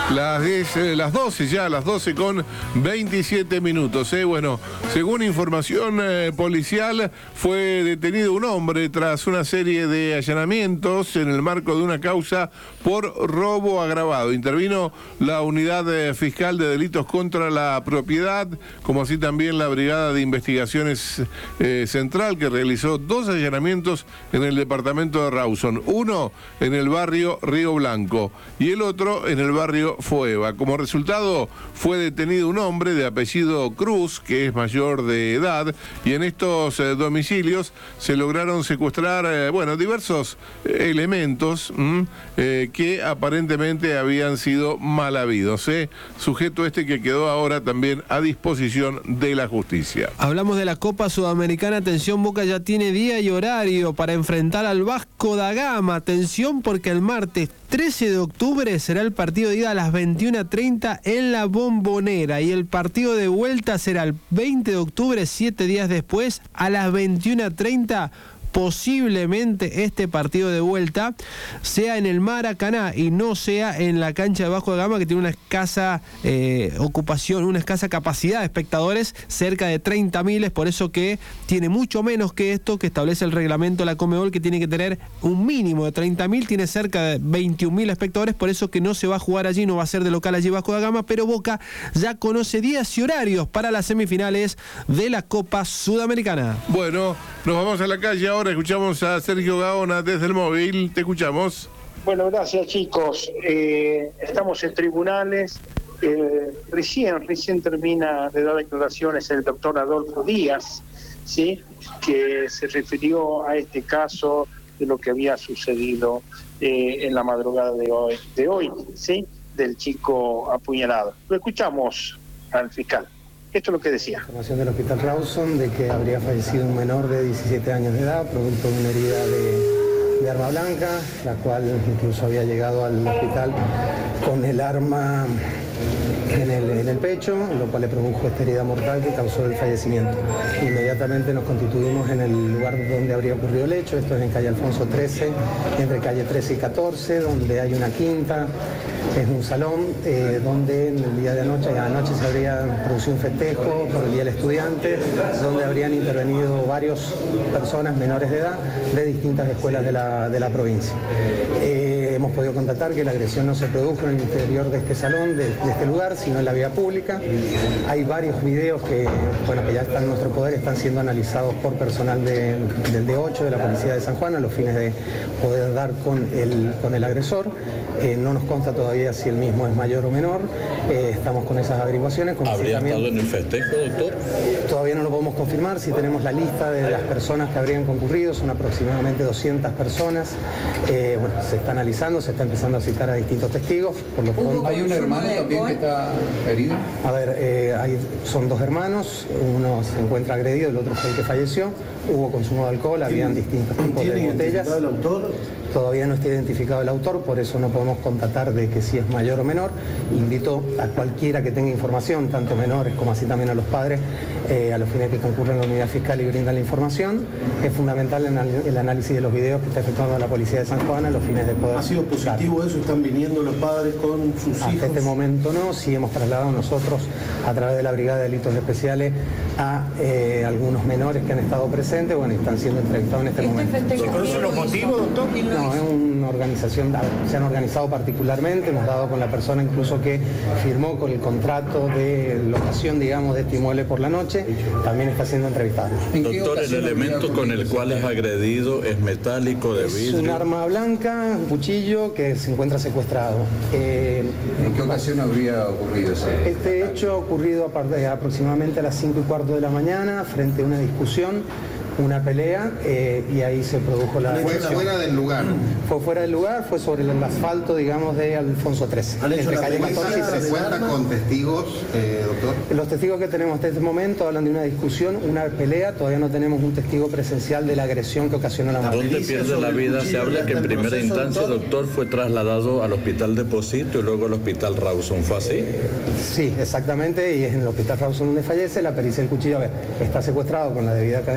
Las 12 ya, las 12 con 27 minutos. Bueno, según información policial, fue detenido un hombre tras una serie de allanamientos en el marco de una causa por robo agravado. Intervino la unidad fiscal de delitos contra la propiedad, como así también la Brigada de Investigaciones Central, que realizó 2 allanamientos en el departamento de Rawson. Uno en el barrio Río Blanco y el otro en el barrio Foeva. Como resultado, fue detenido un hombre de apellido Cruz, que es mayor de edad, y en estos domicilios se lograron secuestrar, diversos elementos que aparentemente habían sido mal habidos. Sujeto este que quedó ahora también a disposición de la justicia. Hablamos de la Copa Sudamericana. Atención, Boca ya tiene día y horario para enfrentar al Vasco da Gama. Atención, porque el martes 13 de octubre será el partido de ida a las 21:30 en la Bombonera, y el partido de vuelta será el 20 de octubre, 7 días después, a las 21:30. Posiblemente este partido de vuelta sea en el Maracaná y no sea en la cancha de Vasco da Gama, que tiene una escasa ocupación, una escasa capacidad de espectadores, cerca de 30.000, es por eso que tiene mucho menos que esto que establece el reglamento de la Conmebol, que tiene que tener un mínimo de 30.000, tiene cerca de 21.000 espectadores, por eso que no se va a jugar allí, no va a ser de local allí Vasco da Gama, pero Boca ya conoce días y horarios para las semifinales de la Copa Sudamericana. Bueno, nos vamos a la calle ahora. Escuchamos a Sergio Gaona desde el móvil. Te escuchamos. Bueno, gracias, chicos. Estamos en tribunales. Recién termina de dar declaraciones el doctor Adolfo Díaz, ¿sí?, que se refirió a este caso de lo que había sucedido en la madrugada de hoy, ¿sí?, del chico apuñalado. Lo escuchamos al fiscal. Esto es lo que decía. Información del Hospital Rawson de que habría fallecido un menor de 17 años de edad, producto de una herida de arma blanca, la cual incluso había llegado al hospital con el arma en el pecho, lo cual le produjo esta herida mortal que causó el fallecimiento. Inmediatamente nos constituimos en el lugar donde habría ocurrido el hecho. Esto es en calle Alfonso 13, entre calle 13 y 14, donde hay una quinta. Es un salón donde en el día de anoche se habría producido un festejo por el Día del Estudiante, donde habrían intervenido varias personas menores de edad de distintas escuelas de la provincia. Hemos podido constatar que la agresión no se produjo en el interior de este salón, de este lugar, sino en la vía pública. Hay varios videos que ya están en nuestro poder, están siendo analizados por personal del D8 de la Policía de San Juan a los fines de poder dar con el agresor. No nos consta todavía si el mismo es mayor o menor. Estamos con esas averiguaciones. ¿Habría estado en el festejo, doctor? Todavía no lo podemos confirmar. Si tenemos la lista de las personas que habrían concurrido, son aproximadamente 200 personas. Se está analizando, se está empezando a citar a distintos testigos. Por lo pronto, ¿Hay un hermano también que está herido? A ver, son 2 hermanos. Uno se encuentra agredido, el otro fue el que falleció. Hubo consumo de alcohol, habían distintos tipos de botellas. ¿El autor? Todavía no está identificado el autor, por eso no podemos constatar de que si es mayor o menor. Invito a cualquiera que tenga información, tanto menores como así también a los padres, a los fines que concurren en la unidad fiscal y brindan la información. Es fundamental el análisis de los videos que está efectuando la Policía de San Juan a los fines de poder... ¿Ha sido positivo eso? ¿Están viniendo los padres con sus hijos? Hasta este momento no, sí hemos trasladado nosotros a través de la Brigada de Delitos Especiales a algunos menores que han estado presentes, y están siendo entrevistados en este momento. ¿Se conocen los motivos, doctor? No, es una organización, se han organizado particularmente, hemos dado con la persona incluso que firmó con el contrato de locación, digamos, de este inmueble por la noche, también está siendo entrevistado. Doctor, ¿el elemento con el cual es agredido es metálico, de vidrio? Es un arma blanca, un cuchillo que se encuentra secuestrado. ¿En qué ocasión habría ocurrido eso? Este hecho ha ocurrido aproximadamente a las 5:15 de la mañana, frente a una discusión, una pelea, y ahí se produjo la... ¿Fue fuera del lugar? Fue fuera del lugar, fue sobre el asfalto, digamos, de Alfonso 13. ¿Han hecho la policía? ¿Se cuenta con testigos, doctor? Los testigos que tenemos hasta este momento hablan de una discusión, una pelea. Todavía no tenemos un testigo presencial de la agresión que ocasionó la muerte. ¿Dónde pierde la vida? Se habla que en primera instancia el doctor fue trasladado al hospital Deposito y luego al hospital Rawson. ¿Fue así? Sí, exactamente, y es en el hospital Rawson donde fallece. La pericia del cuchillo, está secuestrado con la debida cadena de custodia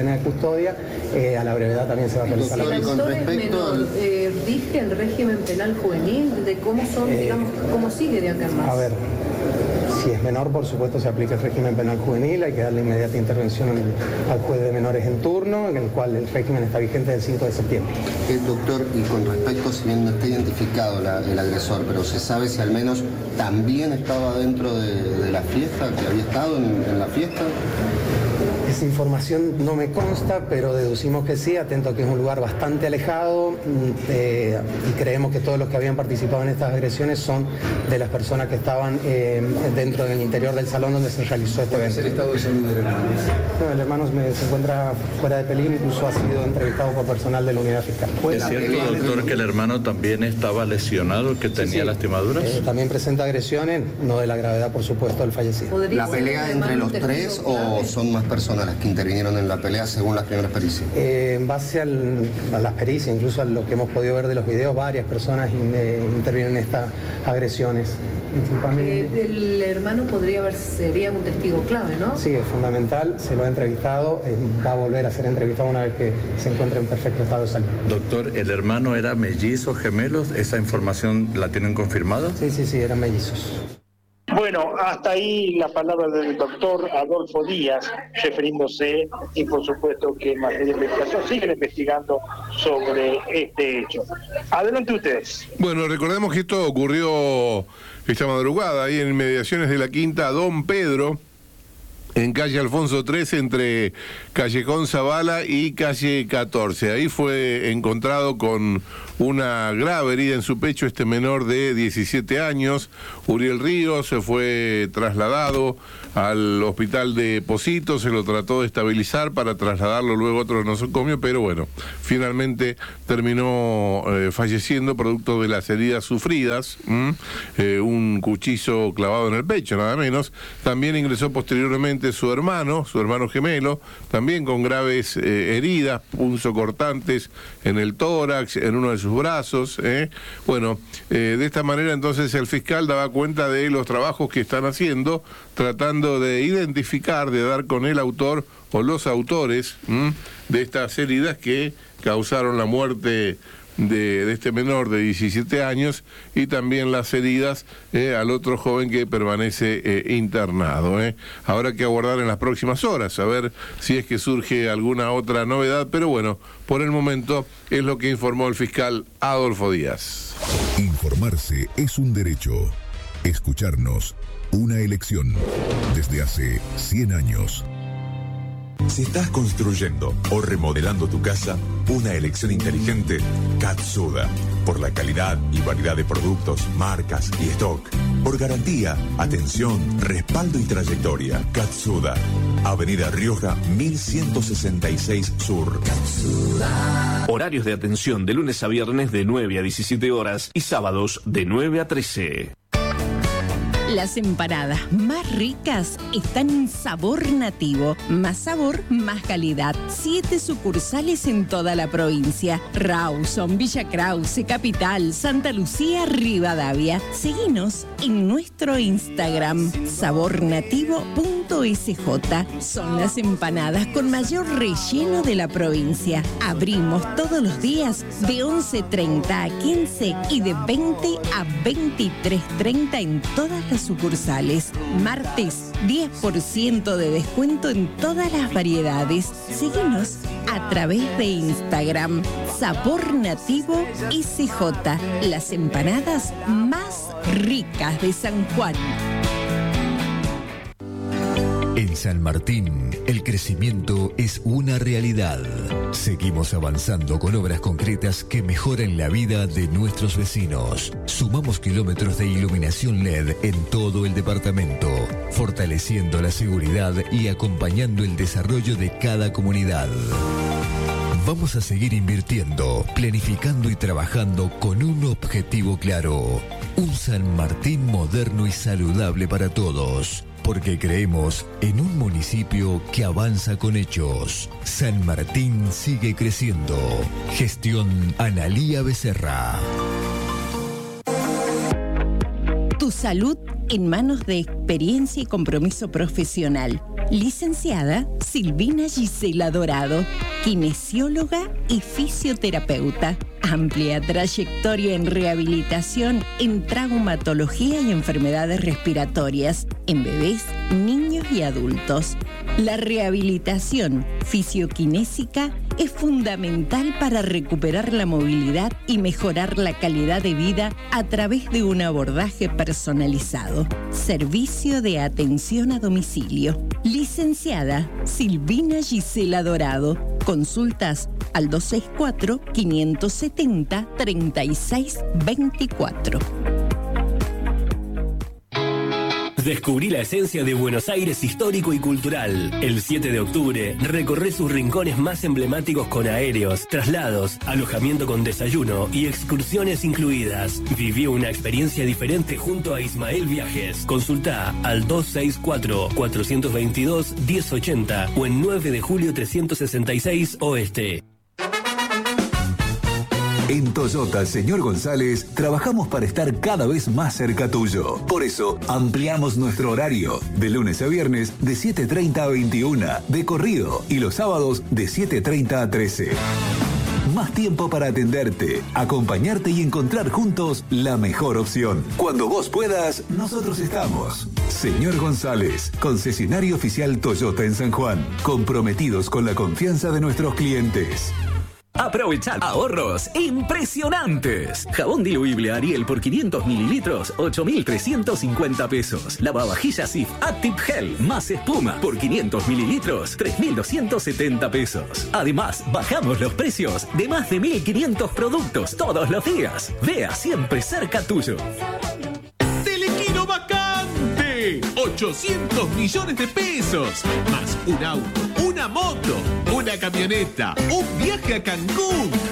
custodia. A la brevedad también se va a realizar la El autor es menor, ¿rige el régimen penal juvenil? ¿De cómo son, digamos, cómo sigue de acá en más? A ver, si es menor, por supuesto, se aplica el régimen penal juvenil, hay que darle inmediata intervención al juez de menores en turno, en el cual el régimen está vigente del 5 de septiembre. Doctor, y con respecto, si bien no está identificado el agresor, pero ¿se sabe si al menos también estaba dentro de la fiesta, que había estado en la fiesta? Esa información no me consta, pero deducimos que sí, atento a que es un lugar bastante alejado y creemos que todos los que habían participado en estas agresiones son de las personas que estaban dentro del interior del salón donde se realizó este evento. ¿Cuál es el estado de salud del hermano? No, el hermano se encuentra fuera de peligro, incluso ha sido entrevistado por personal de la unidad fiscal. ¿Es cierto, doctor, que el hermano también estaba lesionado, que tenía lastimaduras? También presenta agresiones, no de la gravedad, por supuesto, del fallecido. ¿La pelea entre los tres o son más personas las que intervinieron en la pelea según las primeras pericias? En base a las pericias, incluso a lo que hemos podido ver de los videos, varias personas intervienen en estas agresiones. El hermano sería un testigo clave, ¿no? Sí, es fundamental, se lo ha entrevistado, va a volver a ser entrevistado una vez que se encuentre en perfecto estado de salud. Doctor, ¿el hermano era mellizo, gemelos? ¿Esa información la tienen confirmada? Sí, eran mellizos. Bueno, hasta ahí la palabra del doctor Adolfo Díaz, refiriéndose, y por supuesto que en materia de investigación siguen investigando sobre este hecho. Adelante ustedes. Bueno, recordemos que esto ocurrió esta madrugada ahí en inmediaciones de la Quinta Don Pedro, en calle Alfonso 13, entre Callejón Zavala y calle 14. Ahí fue encontrado con una grave herida en su pecho este menor de 17 años, Uriel Ríos. Se fue trasladado al hospital de Positos, se lo trató de estabilizar para trasladarlo luego a otro nosocomio, pero bueno, finalmente terminó falleciendo producto de las heridas sufridas, un cuchillo clavado en el pecho, nada menos. También ingresó posteriormente su hermano gemelo, también con graves heridas, punzocortantes en el tórax, en uno de sus brazos. Bueno, de esta manera entonces el fiscal daba cuenta de los trabajos que están haciendo, tratando de identificar, de dar con el autor o los autores de estas heridas que causaron la muerte de este menor de 17 años y también las heridas al otro joven que permanece internado. Habrá que abordar en las próximas horas, a ver si es que surge alguna otra novedad, pero bueno, por el momento es lo que informó el fiscal Adolfo Díaz. Informarse es un derecho. Escucharnos, una elección. Desde hace 100 años. Si estás construyendo o remodelando tu casa, una elección inteligente, Katsuda. Por la calidad y variedad de productos, marcas y stock. Por garantía, atención, respaldo y trayectoria. Katsuda. Avenida Rioja, 1166 Sur. Katsuda. Horarios de atención de lunes a viernes de 9 a 17 horas y sábados de 9 a 13. Las empanadas más ricas están en Sabor Nativo. Más sabor, más calidad. 7 sucursales en toda la provincia. Rawson, Villa Krause, Capital, Santa Lucía, Rivadavia. Seguinos en nuestro Instagram, sabornativo.sj. Son las empanadas con mayor relleno de la provincia. Abrimos todos los días de 11:30 a 15 y de 20 a 23:30 en todas las sucursales. Martes, 10% de descuento en todas las variedades. Síguenos a través de Instagram, Sabor Nativo SJ. Las empanadas más ricas de San Juan. En San Martín, el crecimiento es una realidad. Seguimos avanzando con obras concretas que mejoran la vida de nuestros vecinos. Sumamos kilómetros de iluminación LED en todo el departamento, fortaleciendo la seguridad y acompañando el desarrollo de cada comunidad. Vamos a seguir invirtiendo, planificando y trabajando con un objetivo claro. Un San Martín moderno y saludable para todos. Porque creemos en un municipio que avanza con hechos. San Martín sigue creciendo. Gestión Analía Becerra. Tu salud en manos de experiencia y compromiso profesional. Licenciada Silvina Gisela Dorado, kinesióloga y fisioterapeuta. Amplia trayectoria en rehabilitación en traumatología y enfermedades respiratorias en bebés, niños y adultos. La rehabilitación fisioquinésica es fundamental para recuperar la movilidad y mejorar la calidad de vida a través de un abordaje personalizado. Servicio de atención a domicilio. Licenciada Silvina Gisela Dorado. Consultas al 264-570-3624. Descubrí la esencia de Buenos Aires histórico y cultural. El 7 de octubre recorré sus rincones más emblemáticos con aéreos, traslados, alojamiento con desayuno y excursiones incluidas. Viví una experiencia diferente junto a Ismael Viajes. Consulta al 264-422-1080 o en 9 de julio 366 Oeste. En Toyota Señor González trabajamos para estar cada vez más cerca tuyo. Por eso ampliamos nuestro horario de lunes a viernes de 7:30 a 21 de corrido y los sábados de 7:30 a 13. Más tiempo para atenderte, acompañarte y encontrar juntos la mejor opción. Cuando vos puedas, nosotros estamos. Señor González, concesionario oficial Toyota en San Juan, comprometidos con la confianza de nuestros clientes. Aprovechar ahorros impresionantes. Jabón diluible Ariel por 500 mililitros, 8.350 pesos. Lavavajillas Sif Active Gel más espuma por 500 mililitros, 3.270 pesos. Además, bajamos los precios de más de 1.500 productos todos los días. Vea siempre cerca tuyo. ¡Telequino vacante! 800 millones de pesos. Más un auto, una moto, una camioneta, un viaje a Cancún.